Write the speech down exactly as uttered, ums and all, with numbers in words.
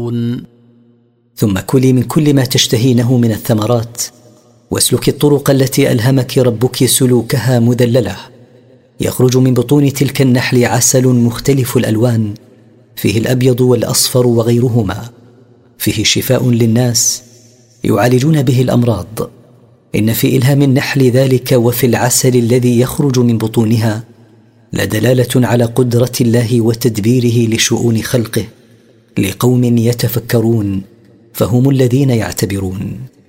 ثم كلي من كل ما تشتهينه من الثمرات، واسلكي الطرق التي ألهمك ربك سلوكها مذللة، يخرج من بطون تلك النحل عسل مختلف الألوان، فيه الأبيض والأصفر وغيرهما، فيه شفاء للناس يعالجون به الأمراض. إن في إلهام النحل ذلك وفي العسل الذي يخرج من بطونها لدلالة على قدرة الله وتدبيره لشؤون خلقه، لقوم يتفكرون فهم الذين يعتبرون.